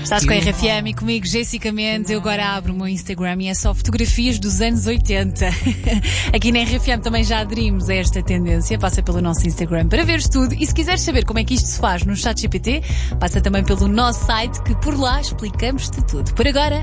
Estás com a RFM e comigo, Jéssica Mendes. Eu agora abro o meu Instagram e é só fotografias dos anos 80. Aqui na RFM também já aderimos a esta tendência. Passa pelo nosso Instagram para veres tudo. E se quiseres saber como é que isto se faz no ChatGPT, passa também pelo nosso site, que por lá explicamos-te tudo. Por agora,